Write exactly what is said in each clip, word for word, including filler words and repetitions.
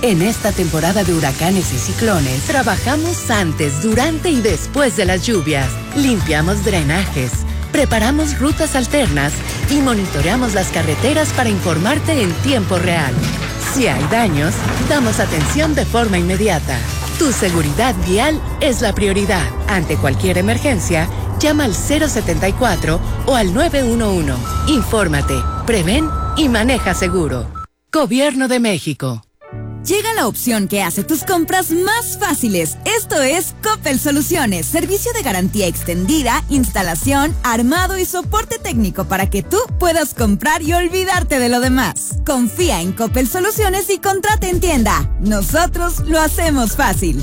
En esta temporada de huracanes y ciclones, trabajamos antes, durante y después de las lluvias. Limpiamos drenajes, preparamos rutas alternas y monitoreamos las carreteras para informarte en tiempo real. Si hay daños, damos atención de forma inmediata. Tu seguridad vial es la prioridad. Ante cualquier emergencia, llama al cero setenta y cuatro o al nueve uno uno. Infórmate, prevén y maneja seguro. Gobierno de México. Llega la opción que hace tus compras más fáciles. Esto es Coppel Soluciones, servicio de garantía extendida, instalación, armado y soporte técnico para que tú puedas comprar y olvidarte de lo demás. Confía en Coppel Soluciones y contrata en tienda. Nosotros lo hacemos fácil.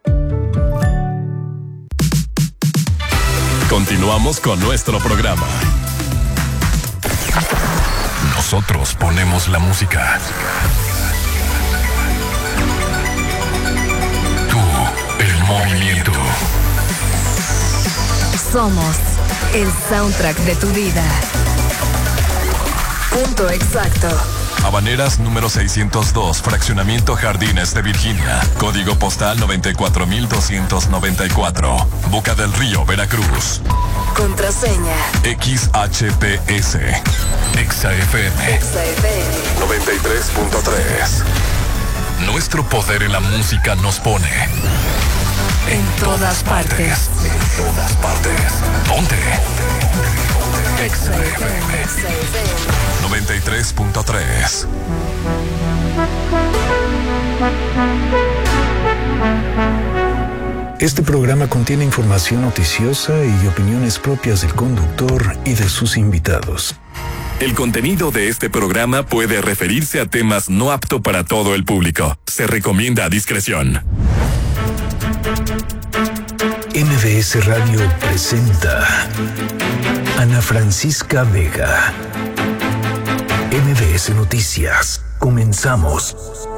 Continuamos con nuestro programa. Nosotros ponemos la música. Movimiento. Somos el soundtrack de tu vida. Punto exacto. Habaneras número seiscientos dos, Fraccionamiento Jardines de Virginia. Código postal noventa y cuatro mil doscientos noventa y cuatro. Boca del Río, Veracruz. Contraseña. X H P S. Exa F M. Exa F M. noventa y tres punto tres. Nuestro poder en la música nos pone en todas partes. En todas partes. ¿Dónde? Exa F M noventa y tres punto tres. Este programa contiene información noticiosa y opiniones propias del conductor y de sus invitados. El contenido de este programa puede referirse a temas no apto para todo el público. Se recomienda a discreción. M B S Radio presenta Ana Francisca Vega. M B S Noticias. Comenzamos.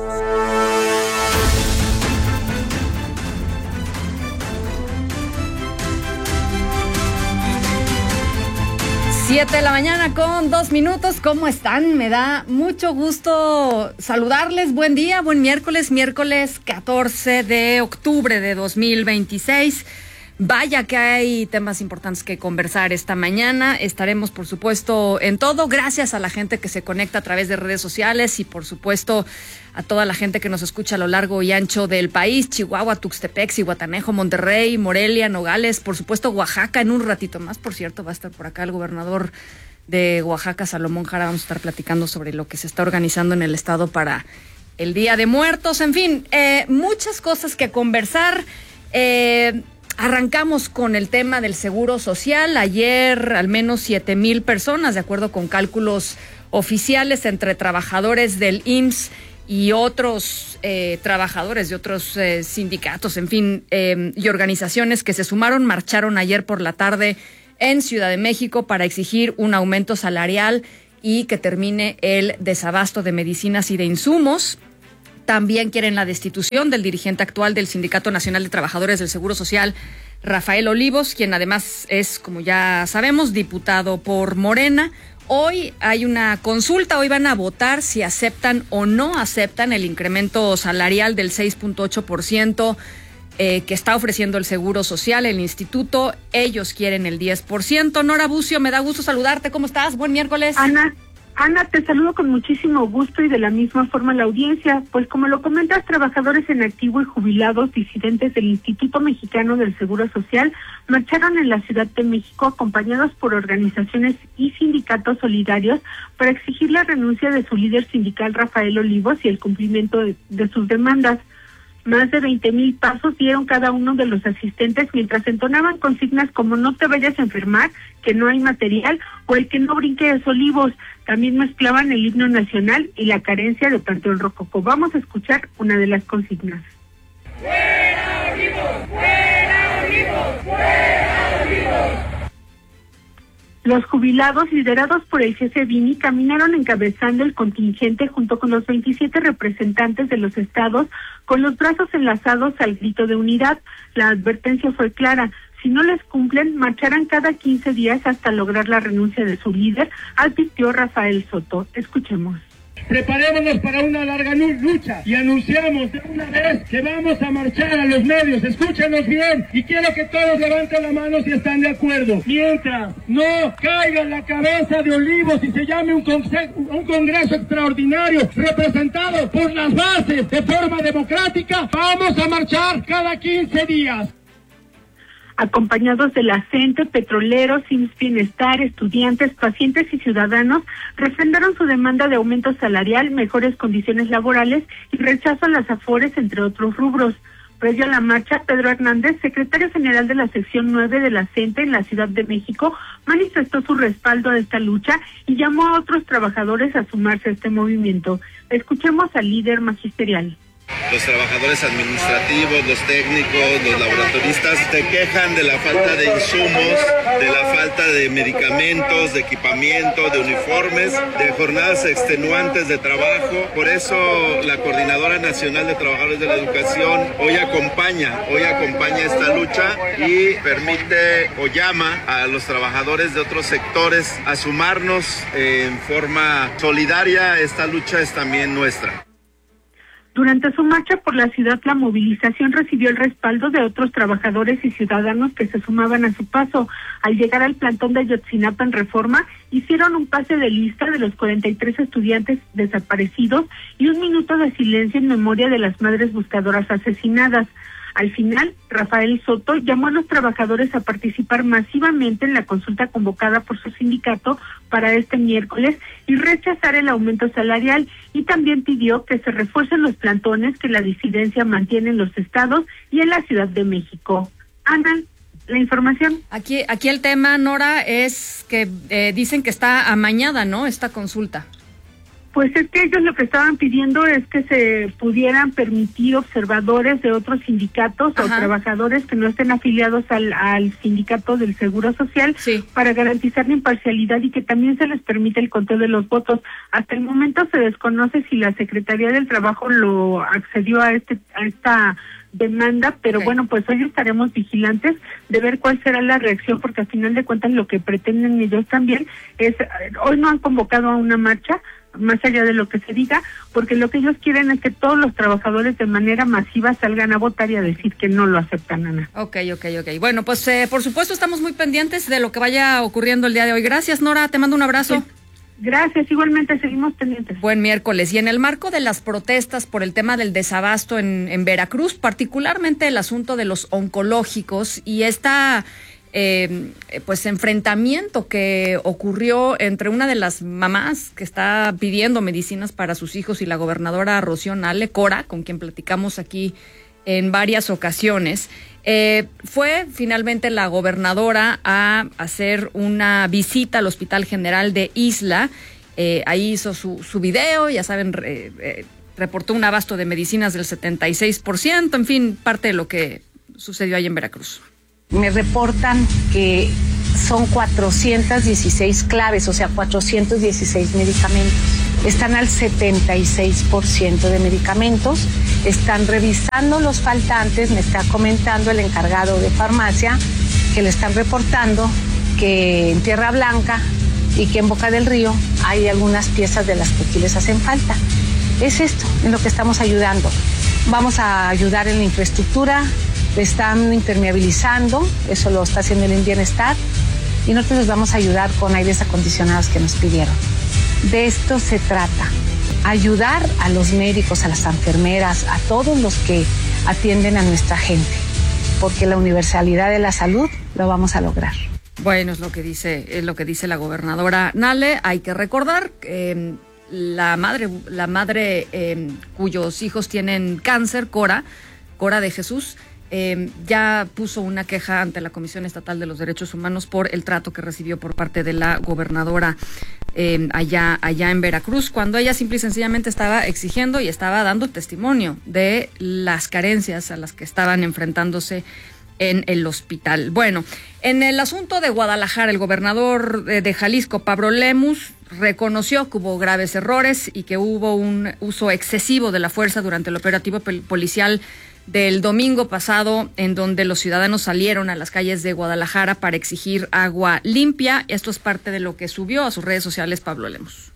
Siete de la mañana con dos minutos. ¿Cómo están? Me da mucho gusto saludarles. Buen día, buen miércoles, miércoles catorce de octubre de dos mil veintiséis. Vaya que hay temas importantes que conversar esta mañana. Estaremos, por supuesto, en todo. Gracias a la gente que se conecta a través de redes sociales y, por supuesto, a toda la gente que nos escucha a lo largo y ancho del país. Chihuahua, Tuxtepec, Zihuatanejo, Monterrey, Morelia, Nogales, por supuesto, Oaxaca en un ratito más. Por cierto, va a estar por acá el gobernador de Oaxaca, Salomón Jara. Vamos a estar platicando sobre lo que se está organizando en el estado para el Día de Muertos. En fin, eh, muchas cosas que conversar. Eh... Arrancamos con el tema del seguro social. Ayer al menos siete mil personas, de acuerdo con cálculos oficiales, entre trabajadores del I M S S y otros eh, trabajadores de otros eh, sindicatos, en fin, eh, y organizaciones que se sumaron, marcharon ayer por la tarde en Ciudad de México para exigir un aumento salarial y que termine el desabasto de medicinas y de insumos. También quieren la destitución del dirigente actual del Sindicato Nacional de Trabajadores del Seguro Social, Rafael Olivos, quien además es, como ya sabemos, diputado por Morena. Hoy hay una consulta, hoy van a votar si aceptan o no aceptan el incremento salarial del seis punto ocho por ciento eh, que está ofreciendo el Seguro Social, el instituto. Ellos quieren el diez por ciento. Nora Bucio, me da gusto saludarte. ¿Cómo estás? Buen miércoles. Ana. Ana, te saludo con muchísimo gusto y de la misma forma la audiencia, pues como lo comentas, trabajadores en activo y jubilados disidentes del Instituto Mexicano del Seguro Social marcharon en la Ciudad de México acompañados por organizaciones y sindicatos solidarios para exigir la renuncia de su líder sindical Rafael Olivos y el cumplimiento de, de sus demandas. Más de veinte mil pasos dieron cada uno de los asistentes mientras entonaban consignas como no te vayas a enfermar, que no hay material o el que no brinque es Olivos. También mezclaban el himno nacional y la carencia de Panteón Rococó. Vamos a escuchar una de las consignas. ¡Fuera Olivos! ¡Fuera Olivos! ¡Fuera Olivos! Los jubilados, liderados por el jefe Vini, caminaron encabezando el contingente junto con los veintisiete representantes de los estados, con los brazos enlazados al grito de unidad. La advertencia fue clara: si no les cumplen, marcharán cada quince días hasta lograr la renuncia de su líder, advirtió Rafael Soto. Escuchemos. Preparémonos para una larga lucha y anunciamos de una vez que vamos a marchar a los medios. Escúchenos bien y quiero que todos levanten la mano si están de acuerdo. Mientras no caiga la cabeza de Olivos y se llame un, conse- un congreso extraordinario representado por las bases de forma democrática, vamos a marchar cada quince días. Acompañados de la CENTE, petroleros, I M S S Bienestar, estudiantes, pacientes y ciudadanos, refrendaron su demanda de aumento salarial, mejores condiciones laborales y rechazo a las afores, entre otros rubros. Previo a la marcha, Pedro Hernández, secretario general de la sección nueve de la CENTE en la Ciudad de México, manifestó su respaldo a esta lucha y llamó a otros trabajadores a sumarse a este movimiento. Escuchemos al líder magisterial. Los trabajadores administrativos, los técnicos, los laboratoristas se quejan de la falta de insumos, de la falta de medicamentos, de equipamiento, de uniformes, de jornadas extenuantes de trabajo. Por eso la Coordinadora Nacional de Trabajadores de la Educación hoy acompaña, hoy acompaña esta lucha y permite o llama a los trabajadores de otros sectores a sumarnos en forma solidaria. Esta lucha es también nuestra. Durante su marcha por la ciudad, la movilización recibió el respaldo de otros trabajadores y ciudadanos que se sumaban a su paso. Al llegar al plantón de Ayotzinapa en Reforma, hicieron un pase de lista de los cuarenta y tres estudiantes desaparecidos y un minuto de silencio en memoria de las madres buscadoras asesinadas. Al final, Rafael Soto llamó a los trabajadores a participar masivamente en la consulta convocada por su sindicato para este miércoles y rechazar el aumento salarial, y también pidió que se refuercen los plantones que la disidencia mantiene en los estados y en la Ciudad de México. Ana, la información. Aquí, aquí el tema, Nora, es que eh, dicen que está amañada, ¿no?, esta consulta. Pues es que ellos lo que estaban pidiendo es que se pudieran permitir observadores de otros sindicatos. Ajá. O trabajadores que no estén afiliados al, al sindicato del Seguro Social, sí, para garantizar la imparcialidad y que también se les permita el conteo de los votos. Hasta el momento se desconoce si la Secretaría del Trabajo lo accedió a este a esta demanda, pero okay, bueno, pues hoy estaremos vigilantes de ver cuál será la reacción, porque al final de cuentas lo que pretenden ellos también es, hoy no han convocado a una marcha, más allá de lo que se diga, porque lo que ellos quieren es que todos los trabajadores de manera masiva salgan a votar y a decir que no lo aceptan, Ana. Ok, ok, ok. Bueno, pues eh, por supuesto estamos muy pendientes de lo que vaya ocurriendo el día de hoy. Gracias, Nora, te mando un abrazo. Sí. Gracias, igualmente seguimos pendientes. Buen miércoles. Y en el marco de las protestas por el tema del desabasto en, en Veracruz, particularmente el asunto de los oncológicos y esta eh, pues enfrentamiento que ocurrió entre una de las mamás que está pidiendo medicinas para sus hijos y la gobernadora Rocío Nale, Cora, con quien platicamos aquí en varias ocasiones, eh, fue finalmente la gobernadora a hacer una visita al Hospital General de Isla. Eh, ahí hizo su, su video, ya saben, eh, eh, reportó un abasto de medicinas del setenta y seis por ciento, en fin, parte de lo que sucedió ahí en Veracruz. Me reportan que son cuatrocientas dieciséis claves, o sea, cuatrocientos dieciséis medicamentos. Están al setenta y seis por ciento de medicamentos. Están revisando los faltantes. Me está comentando el encargado de farmacia que le están reportando que en Tierra Blanca y que en Boca del Río hay algunas piezas de las que aquí les hacen falta. Es esto en lo que estamos ayudando. Vamos a ayudar en la infraestructura. Le están impermeabilizando, eso lo está haciendo el Bienestar, y nosotros les vamos a ayudar con aires acondicionados que nos pidieron. De esto se trata, ayudar a los médicos, a las enfermeras, a todos los que atienden a nuestra gente, porque la universalidad de la salud lo vamos a lograr. Bueno, es lo que dice, es lo que dice la gobernadora Nale. Hay que recordar que eh, la madre, la madre eh, cuyos hijos tienen cáncer, Cora, Cora de Jesús, Eh, ya puso una queja ante la Comisión Estatal de los Derechos Humanos por el trato que recibió por parte de la gobernadora eh, allá, allá en Veracruz, cuando ella simple y sencillamente estaba exigiendo y estaba dando testimonio de las carencias a las que estaban enfrentándose en el hospital. Bueno, en el asunto de Guadalajara, el gobernador de, de Jalisco, Pablo Lemus, reconoció que hubo graves errores y que hubo un uso excesivo de la fuerza durante el operativo policial del domingo pasado, en donde los ciudadanos salieron a las calles de Guadalajara para exigir agua limpia. Esto es parte de lo que subió a sus redes sociales Pablo Lemus.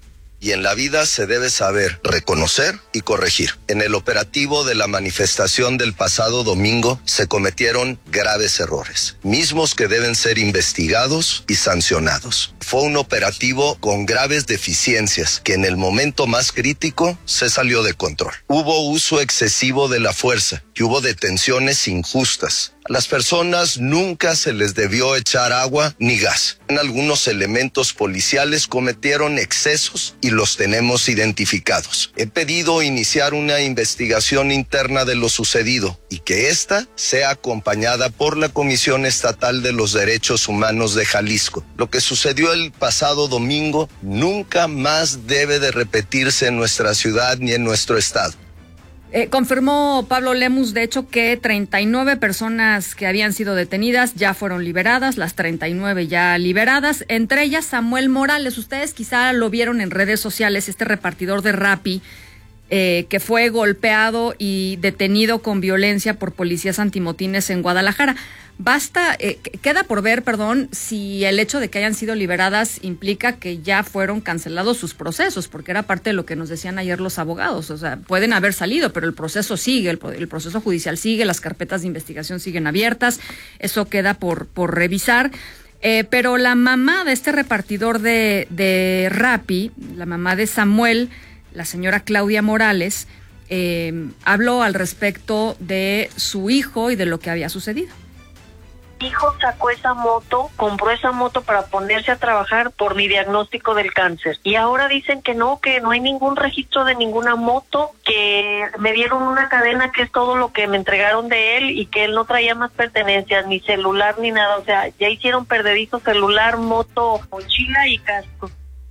y en la vida se debe saber reconocer y corregir. En el operativo de la manifestación del pasado domingo se cometieron graves errores, mismos que deben ser investigados y sancionados. Fue un operativo con graves deficiencias que en el momento más crítico se salió de control. Hubo uso excesivo de la fuerza y hubo detenciones injustas. A las personas nunca se les debió echar agua ni gas. En algunos elementos policiales cometieron excesos y los tenemos identificados. He pedido iniciar una investigación interna de lo sucedido y que ésta sea acompañada por la Comisión Estatal de los Derechos Humanos de Jalisco. Lo que sucedió el pasado domingo nunca más debe de repetirse en nuestra ciudad ni en nuestro estado. Eh, confirmó Pablo Lemus, de hecho, que treinta y nueve personas que habían sido detenidas ya fueron liberadas, las treinta y nueve ya liberadas, entre ellas Samuel Morales. Ustedes quizá lo vieron en redes sociales, este repartidor de Rappi, eh, que fue golpeado y detenido con violencia por policías antimotines en Guadalajara. Basta, eh, queda por ver, perdón, si el hecho de que hayan sido liberadas implica que ya fueron cancelados sus procesos, porque era parte de lo que nos decían ayer los abogados. O sea, pueden haber salido, pero el proceso sigue, el, el proceso judicial sigue, las carpetas de investigación siguen abiertas, eso queda por, por revisar. Eh, pero la mamá de este repartidor de, de Rappi, la mamá de Samuel, la señora Claudia Morales, eh, habló al respecto de su hijo y de lo que había sucedido. Mi hijo sacó esa moto, compró esa moto para ponerse a trabajar por mi diagnóstico del cáncer. Y ahora dicen que no, que no hay ningún registro de ninguna moto, que me dieron una cadena que es todo lo que me entregaron de él y que él no traía más pertenencias, ni celular ni nada. O sea, ya hicieron perdedizo celular, moto, mochila y casco.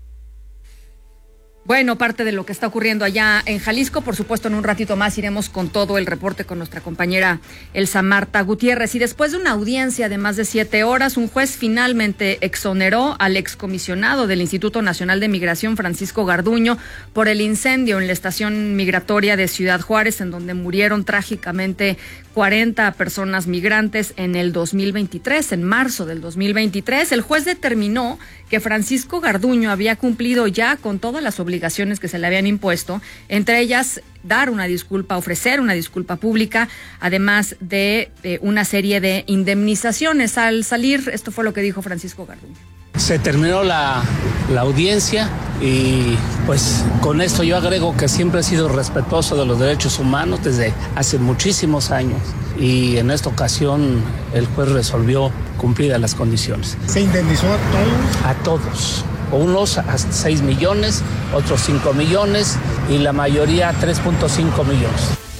Bueno, parte de lo que está ocurriendo allá en Jalisco. Por supuesto, en un ratito más iremos con todo el reporte con nuestra compañera Elsa Marta Gutiérrez. Y después de una audiencia de más de siete horas, un juez finalmente exoneró al excomisionado del Instituto Nacional de Migración, Francisco Garduño, por el incendio en la estación migratoria de Ciudad Juárez, en donde murieron trágicamente cuarenta personas migrantes en el dos mil veintitrés, en marzo del dos mil veintitrés. El juez determinó que Francisco Garduño había cumplido ya con todas las obligaciones que se le habían impuesto, entre ellas dar una disculpa, ofrecer una disculpa pública, además de eh, una serie de indemnizaciones. Al salir, esto fue lo que dijo Francisco Garduño. Se terminó la, la audiencia y pues con esto yo agrego que siempre he sido respetuoso de los derechos humanos desde hace muchísimos años y en esta ocasión el juez resolvió cumplidas las condiciones. ¿Se indemnizó a todos? A todos. Unos a seis millones, otros cinco millones y la mayoría tres punto cinco millones.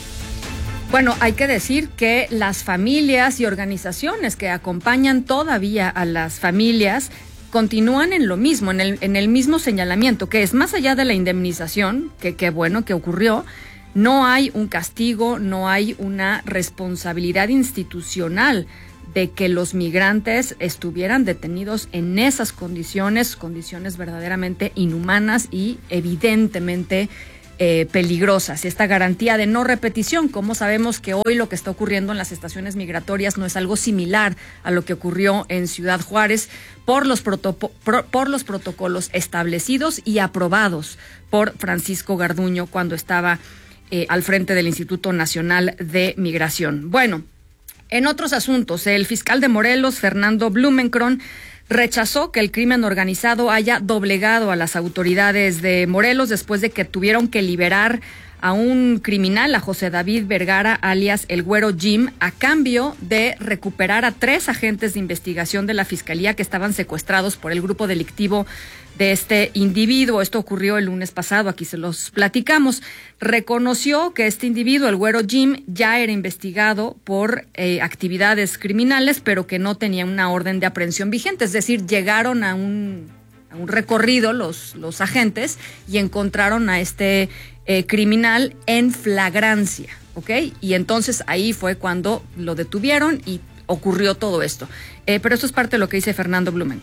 Bueno, hay que decir que las familias y organizaciones que acompañan todavía a las familias continúan en lo mismo, en el, en el mismo señalamiento, que es más allá de la indemnización, que qué bueno que ocurrió, no hay un castigo, no hay una responsabilidad institucional de que los migrantes estuvieran detenidos en esas condiciones, condiciones verdaderamente inhumanas y evidentemente Eh, peligrosas. Esta garantía de no repetición, como sabemos que hoy lo que está ocurriendo en las estaciones migratorias no es algo similar a lo que ocurrió en Ciudad Juárez por los, proto- por, por los protocolos establecidos y aprobados por Francisco Garduño cuando estaba eh, al frente del Instituto Nacional de Migración. Bueno, en otros asuntos, el fiscal de Morelos, Fernando Blumenkron, rechazó que el crimen organizado haya doblegado a las autoridades de Morelos después de que tuvieron que liberar a un criminal, a José David Vergara, alias El Güero Jim, a cambio de recuperar a tres agentes de investigación de la Fiscalía que estaban secuestrados por el grupo delictivo de este individuo. Esto ocurrió el lunes pasado, aquí se los platicamos. Reconoció que este individuo, El Güero Jim, ya era investigado por eh, actividades criminales, pero que no tenía una orden de aprehensión vigente. Es decir, llegaron a un, a un recorrido los, los agentes y encontraron a este eh, criminal en flagrancia, ¿ok? Y entonces ahí fue cuando lo detuvieron y ocurrió todo esto. Eh, pero esto es parte de lo que dice Fernando Blumenkron.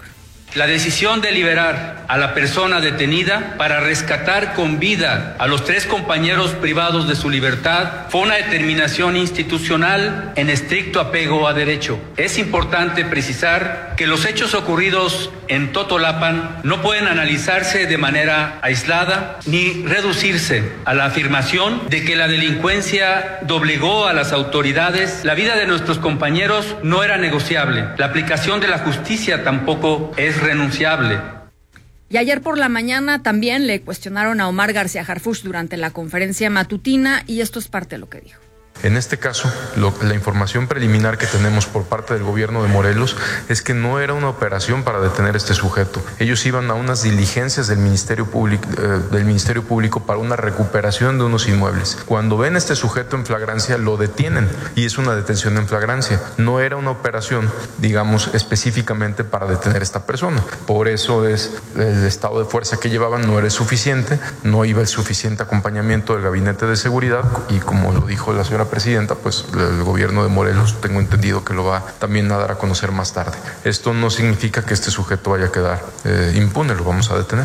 La decisión de liberar a la persona detenida para rescatar con vida a los tres compañeros privados de su libertad fue una determinación institucional en estricto apego a derecho. Es importante precisar que los hechos ocurridos en Totolapan no pueden analizarse de manera aislada ni reducirse a la afirmación de que la delincuencia doblegó a las autoridades. La vida de nuestros compañeros no era negociable. La aplicación de la justicia tampoco es renunciable. Y ayer por la mañana también le cuestionaron a Omar García Harfuch durante la conferencia matutina y esto es parte de lo que dijo. En este caso, lo, la información preliminar que tenemos por parte del gobierno de Morelos es que no era una operación para detener a este sujeto. Ellos iban a unas diligencias del Ministerio Público, eh, del Ministerio Público para una recuperación de unos inmuebles. Cuando ven a este sujeto en flagrancia, lo detienen y es una detención en flagrancia. No era una operación, digamos, específicamente para detener a esta persona. Por eso es el estado de fuerza que llevaban no era suficiente, no iba el suficiente acompañamiento del Gabinete de Seguridad y como lo dijo la señora presidenta, pues el gobierno de Morelos tengo entendido que lo va también a dar a conocer más tarde. Esto no significa que este sujeto vaya a quedar eh, impune, lo vamos a detener.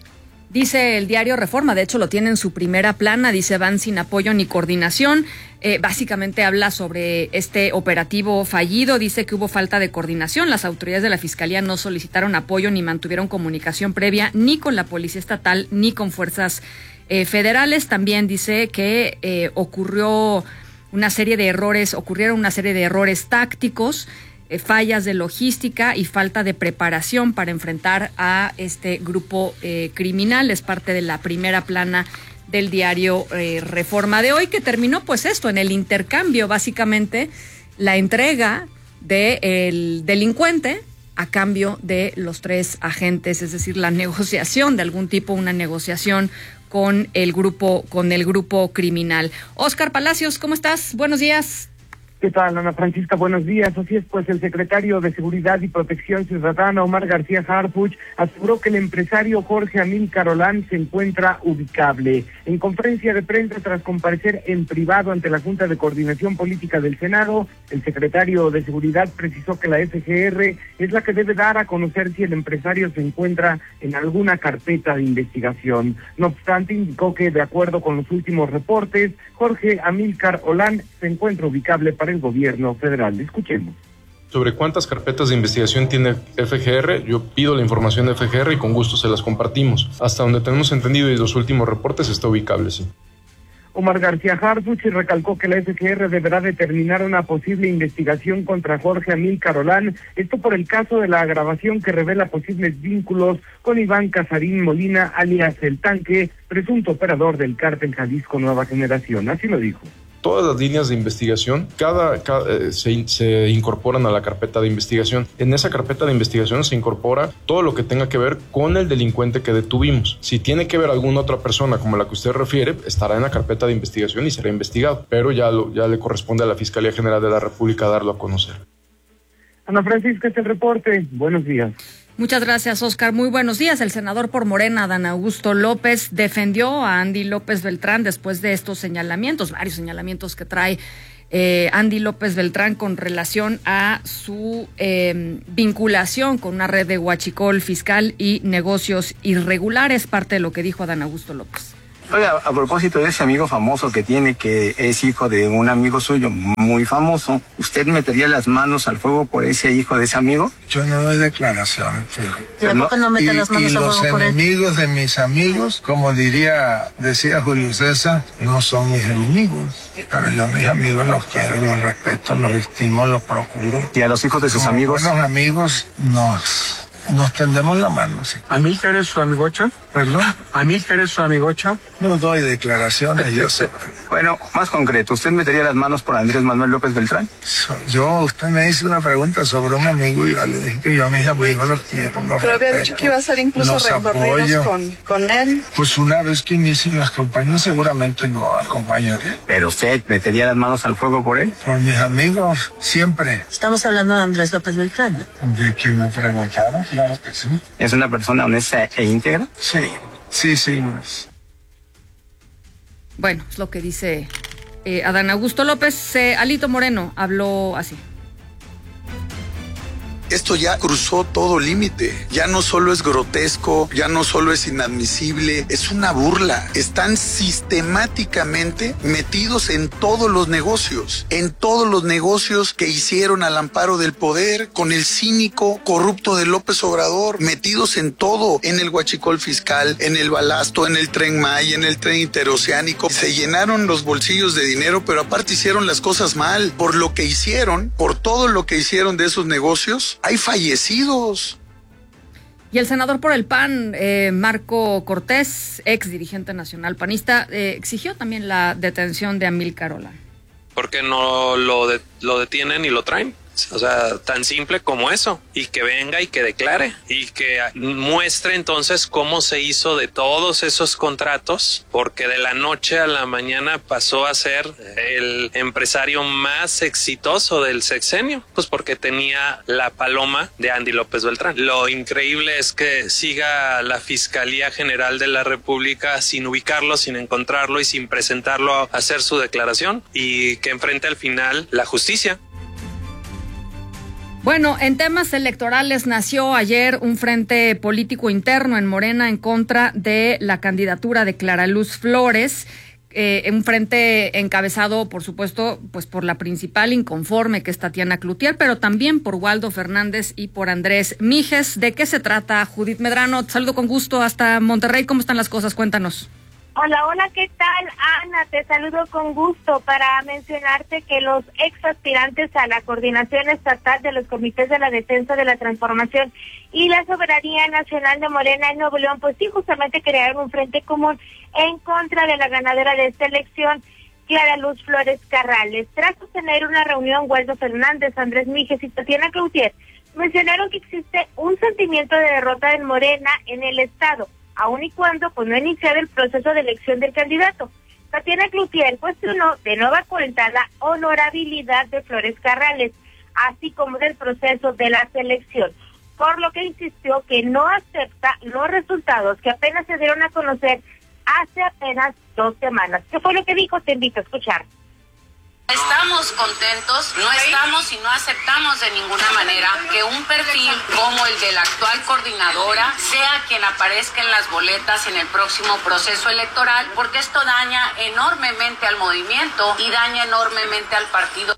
Dice el diario Reforma, de hecho lo tiene en su primera plana, dice van sin apoyo ni coordinación, eh, básicamente habla sobre este operativo fallido, dice que hubo falta de coordinación, las autoridades de la Fiscalía no solicitaron apoyo ni mantuvieron comunicación previa ni con la Policía Estatal ni con fuerzas eh, federales, también dice que eh, ocurrió una serie de errores, ocurrieron una serie de errores tácticos, eh, fallas de logística y falta de preparación para enfrentar a este grupo eh, criminal. Es parte de la primera plana del diario eh, Reforma de hoy, que terminó pues esto, en el intercambio, básicamente, la entrega del delincuente a cambio de los tres agentes, es decir, la negociación de algún tipo, una negociación con el grupo, con el grupo criminal. Óscar Palacios, ¿cómo estás? Buenos días. ¿Qué tal, Ana Francisca? Buenos días. Así es, pues el secretario de Seguridad y Protección Ciudadana, Omar García Harfuch, aseguró que el empresario Jorge Amílcar Olán se encuentra ubicable. En conferencia de prensa, tras comparecer en privado ante la Junta de Coordinación Política del Senado, el secretario de Seguridad precisó que la F G R es la que debe dar a conocer si el empresario se encuentra en alguna carpeta de investigación. No obstante, indicó que, de acuerdo con los últimos reportes, Jorge Amílcar Olán se encuentra ubicable para el gobierno federal. Escuchemos. Sobre cuántas carpetas de investigación tiene F G R, yo pido la información de F G R y con gusto se las compartimos. Hasta donde tenemos entendido y los últimos reportes está ubicable, sí. Omar García Harfuch recalcó que la F G R deberá determinar una posible investigación contra Jorge Amílcar Olán, esto por el caso de la grabación que revela posibles vínculos con Iván Casarín Molina, alias El Tanque, presunto operador del cártel Jalisco Nueva Generación. Así lo dijo. Todas las líneas de investigación, cada, cada eh, se, se incorporan a la carpeta de investigación. En esa carpeta de investigación se incorpora todo lo que tenga que ver con el delincuente que detuvimos. Si tiene que ver alguna otra persona como la que usted refiere, estará en la carpeta de investigación y será investigado. Pero ya, lo, ya le corresponde a la Fiscalía General de la República darlo a conocer. Ana Francisca, este reporte. Buenos días. Muchas gracias, Óscar. Muy buenos días. El senador por Morena, Adán Augusto López, defendió a Andy López Beltrán después de estos señalamientos, varios señalamientos que trae eh, Andy López Beltrán con relación a su eh, vinculación con una red de huachicol fiscal y negocios irregulares, parte de lo que dijo Adán Augusto López. Oiga, a propósito de ese amigo famoso que tiene, que es hijo de un amigo suyo muy famoso, ¿usted metería las manos al fuego por ese hijo de ese amigo? Yo no doy declaraciones. ¿Y por qué no mete las manos y al fuego por él? Los enemigos de mis amigos, como diría, decía Julio César, no son mis enemigos. Pero yo a mis amigos los quiero, los respeto, los estimo, los procuro. ¿Y a los hijos de sus como amigos? Buenos amigos, nos... Nos tendemos la mano, sí. ¿Amílcar es su amigocha? ¿Perdón? ¿Amílcar es su amigocha? No doy declaraciones, yo sé. Bueno, más concreto, ¿usted metería las manos por Andrés Manuel López Beltrán? Yo, usted me hizo una pregunta sobre un amigo y yo le dije que yo a mis amigos los quiero, los Pero había dicho que iba a hacer incluso recorridos con, con él. Pues una vez que inicien las campañas seguramente lo acompañaré. ¿Pero usted metería las manos al fuego por él? Por mis amigos, siempre. Estamos hablando de Andrés López Beltrán. ¿De quién me preguntaron? Claro que sí. ¿Es una persona honesta e íntegra? Sí, sí, sí. Bueno, es lo que dice eh, Adán Augusto López. Eh, Alito Moreno habló así. Este esto ya cruzó todo límite. Ya no solo es grotesco, ya no solo es inadmisible, es una burla. Están sistemáticamente metidos en todos los negocios, en todos los negocios que hicieron al amparo del poder, con el cínico corrupto de López Obrador, metidos en todo, en el huachicol fiscal, en el balasto, en el Tren Maya, en el tren interoceánico. Se llenaron los bolsillos de dinero, pero aparte hicieron las cosas mal. Por lo que hicieron, por todo lo que hicieron de esos negocios, hay fallecidos. Y el senador por el P A N, eh, Marco Cortés, ex dirigente nacional panista, eh, exigió también la detención de Amílcar Olan. ¿Por qué no lo, de, lo detienen y lo traen? O sea, tan simple como eso, y que venga y que declare y que muestre entonces cómo se hizo de todos esos contratos, porque de la noche a la mañana pasó a ser el empresario más exitoso del sexenio, pues porque tenía la paloma de Andy López Beltrán. Lo increíble es que siga la Fiscalía General de la República sin ubicarlo, sin encontrarlo y sin presentarlo a hacer su declaración, y que enfrente al final la justicia. Bueno, en temas electorales nació ayer un frente político interno en Morena en contra de la candidatura de Clara Luz Flores, eh, un frente encabezado, por supuesto, pues por la principal inconforme, que es Tatiana Cloutier, pero también por Waldo Fernández y por Andrés Mijes. ¿De qué se trata, Judith Medrano? Te saludo con gusto hasta Monterrey. ¿Cómo están las cosas? Cuéntanos. Hola, hola, ¿qué tal, Ana? Te saludo con gusto para mencionarte que los ex aspirantes a la coordinación estatal de los comités de la defensa de la transformación y la soberanía nacional de Morena en Nuevo León, pues sí, justamente crearon un frente común en contra de la ganadora de esta elección, Clara Luz Flores Carrales. Tras sostener una reunión, Waldo Fernández, Andrés Mijes y Tatiana Cloutier mencionaron que existe un sentimiento de derrota de Morena en el estado, aun y cuando pues no ha iniciado el proceso de elección del candidato. Tatiana Cloutier cuestionó de nueva cuenta la honorabilidad de Flores Carrales, así como del proceso de la selección, por lo que insistió que no acepta los resultados que apenas se dieron a conocer hace apenas dos semanas. ¿Qué fue lo que dijo? Te invito a escuchar. Estamos contentos, no estamos y no aceptamos de ninguna manera que un perfil como el de la actual coordinadora sea quien aparezca en las boletas en el próximo proceso electoral, porque esto daña enormemente al movimiento y daña enormemente al partido.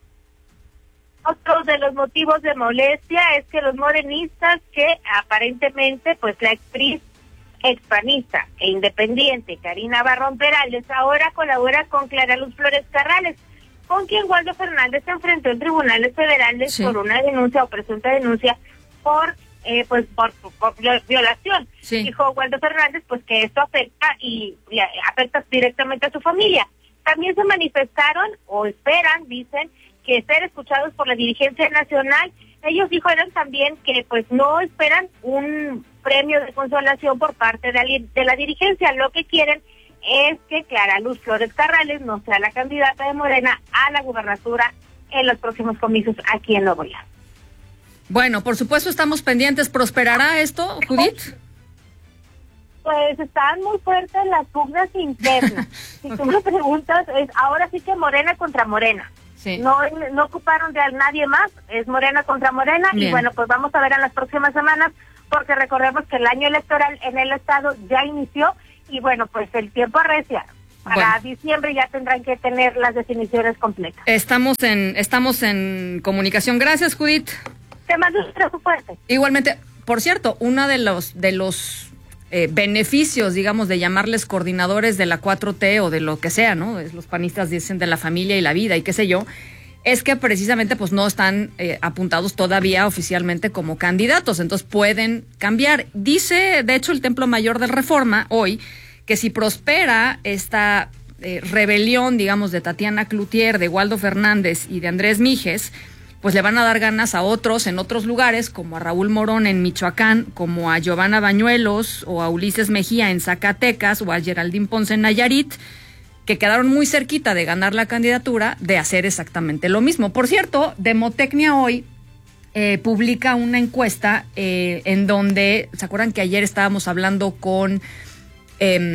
Otro de los motivos de molestia es que los morenistas, que aparentemente pues la actriz expanista e independiente Karina Barrón Perales ahora colabora con Clara Luz Flores Carrales, con quien Waldo Fernández se enfrentó en tribunales federales sí. por una denuncia o presunta denuncia por eh, pues por, por, por violación. Sí. Dijo Waldo Fernández pues que esto afecta y, y afecta directamente a su familia. También se manifestaron o esperan, dicen, que ser escuchados por la dirigencia nacional. Ellos dijeron también que pues no esperan un premio de consolación por parte de la, de la dirigencia. Lo que quieren es que Clara Luz Flores Carrales no sea la candidata de Morena a la gubernatura en los próximos comicios aquí en Nuevo León. Bueno, por supuesto estamos pendientes. ¿Prosperará esto, Judith? Pues están muy fuertes las pugnas internas. Si tú me preguntas, es ahora sí que Morena contra Morena. Sí. No, no ocuparon de nadie más, es Morena contra Morena. Bien. Y bueno, pues vamos a ver en las próximas semanas, porque recordemos que el año electoral en el estado ya inició y bueno, pues el tiempo arrecia. Para bueno. diciembre ya tendrán que tener las definiciones completas. Estamos en estamos en comunicación. Gracias, Judith. Te mando un abrazo fuerte. Igualmente, por cierto, uno de los de los eh, beneficios, digamos, de llamarles coordinadores de la cuatro T o de lo que sea, ¿no? Los panistas dicen de la familia y la vida y qué sé yo, es que precisamente pues no están eh, apuntados todavía oficialmente como candidatos, entonces pueden cambiar. Dice, de hecho, el Templo Mayor del Reforma hoy que si prospera esta eh, rebelión, digamos, de Tatiana Cloutier, de Waldo Fernández y de Andrés Mijes, pues le van a dar ganas a otros en otros lugares, como a Raúl Morón en Michoacán, como a Giovanna Bañuelos o a Ulises Mejía en Zacatecas o a Geraldine Ponce en Nayarit, que quedaron muy cerquita de ganar la candidatura, de hacer exactamente lo mismo. Por cierto, Demotecnia hoy eh, publica una encuesta eh, en donde, ¿se acuerdan que ayer estábamos hablando con eh,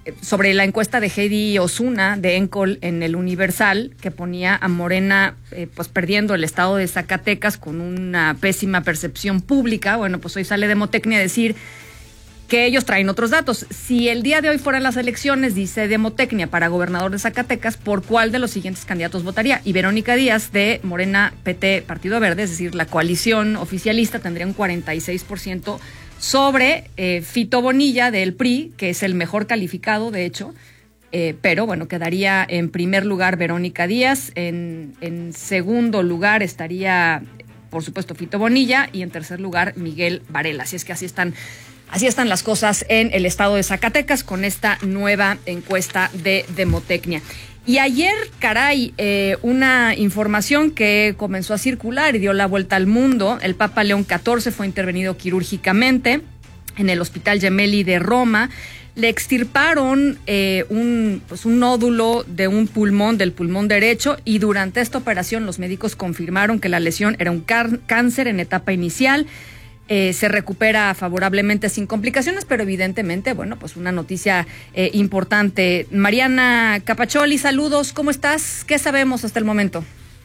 sobre la encuesta de Heidi Osuna de Encol en el Universal, que ponía a Morena eh, pues perdiendo el estado de Zacatecas con una pésima percepción pública. Bueno, pues hoy sale Demotecnia a decir que ellos traen otros datos. Si el día de hoy fueran las elecciones, dice Demotecnia, para gobernador de Zacatecas, ¿por cuál de los siguientes candidatos votaría? Y Verónica Díaz, de Morena, P T, Partido Verde, es decir, la coalición oficialista, tendría un cuarenta y seis por ciento sobre eh, Fito Bonilla, del P R I, que es el mejor calificado, de hecho, eh, pero bueno, quedaría en primer lugar Verónica Díaz, en, en segundo lugar estaría, por supuesto, Fito Bonilla, y en tercer lugar Miguel Varela. Así es que así están Así están las cosas en el estado de Zacatecas con esta nueva encuesta de Demotecnia. Y ayer, caray, eh, una información que comenzó a circular y dio la vuelta al mundo. El Papa León catorce fue intervenido quirúrgicamente en el Hospital Gemelli de Roma. Le extirparon eh, un, pues un nódulo de un pulmón, del pulmón derecho, y durante esta operación los médicos confirmaron que la lesión era un car- cáncer en etapa inicial. Eh, se recupera favorablemente sin complicaciones, pero evidentemente, bueno, pues una noticia eh, importante. Mariana Capacholi, saludos, ¿cómo estás? ¿Qué sabemos hasta el momento?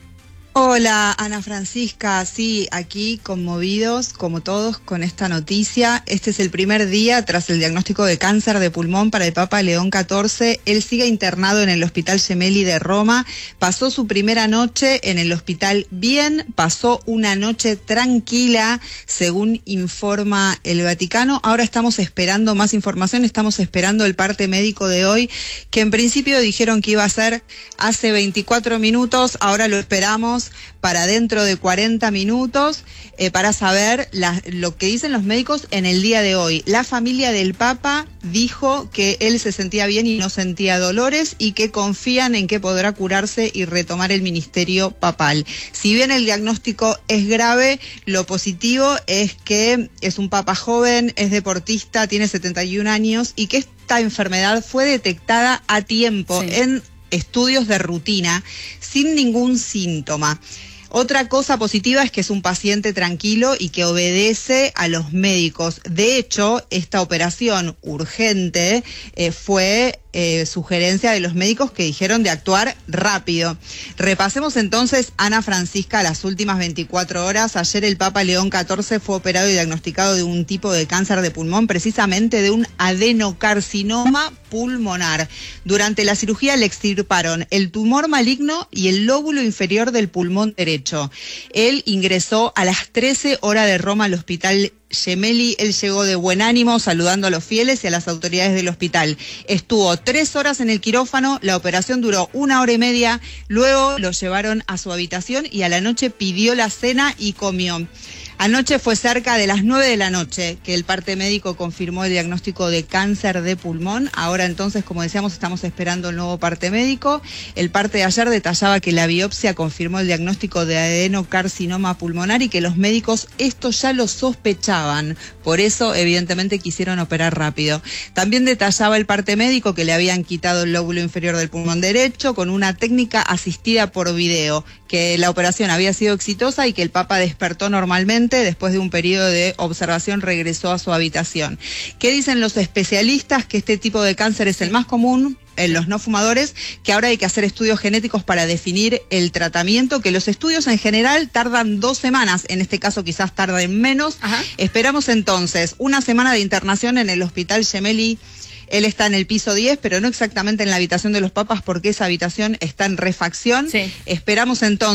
Hola, Ana Francisca. Sí, aquí conmovidos, como todos, con esta noticia. Este es el primer día tras el diagnóstico de cáncer de pulmón para el Papa León catorce. Él sigue internado en el Hospital Gemelli de Roma. Pasó su primera noche en el hospital bien, pasó una noche tranquila, según informa el Vaticano. Ahora estamos esperando más información, estamos esperando el parte médico de hoy, que en principio dijeron que iba a ser hace veinticuatro minutos, ahora lo esperamos para dentro de cuarenta minutos, eh, para saber la, lo que dicen los médicos en el día de hoy. La familia del Papa dijo que él se sentía bien y no sentía dolores y que confían en que podrá curarse y retomar el ministerio papal. Si bien el diagnóstico es grave, lo positivo es que es un Papa joven, es deportista, tiene setenta y un años y que esta enfermedad fue detectada a tiempo sí. en estudios de rutina, sin ningún síntoma. Otra cosa positiva es que es un paciente tranquilo y que obedece a los médicos. De hecho, esta operación urgente eh, fue eh, sugerencia de los médicos que dijeron de actuar rápido. Repasemos entonces, Ana Francisca, las últimas veinticuatro horas. Ayer el Papa León catorce fue operado y diagnosticado de un tipo de cáncer de pulmón, precisamente de un adenocarcinoma pulmonar. Durante la cirugía le extirparon el tumor maligno y el lóbulo inferior del pulmón derecho. Él ingresó a las trece horas de Roma al Hospital Gemelli. Él llegó de buen ánimo, saludando a los fieles y a las autoridades del hospital. Estuvo tres horas en el quirófano, la operación duró una hora y media, luego lo llevaron a su habitación y a la noche pidió la cena y comió. Anoche fue cerca de las nueve de la noche que el parte médico confirmó el diagnóstico de cáncer de pulmón. Ahora entonces, como decíamos, estamos esperando el nuevo parte médico. El parte de ayer detallaba que la biopsia confirmó el diagnóstico de adenocarcinoma pulmonar y que los médicos esto ya lo sospechaban. Por eso, evidentemente, quisieron operar rápido. También detallaba el parte médico que le habían quitado el lóbulo inferior del pulmón derecho con una técnica asistida por video, que la operación había sido exitosa y que el Papa despertó normalmente. Después de un periodo de observación regresó a su habitación. ¿Qué dicen los especialistas? Que este tipo de cáncer es el más común en los no fumadores, que ahora hay que hacer estudios genéticos para definir el tratamiento, que los estudios en general tardan dos semanas, en este caso quizás tarden menos. Ajá. Esperamos entonces una semana de internación en el Hospital Gemelli. Él está en el piso diez, pero no exactamente en la habitación de los papas, porque esa habitación está en refacción. Sí. Esperamos entonces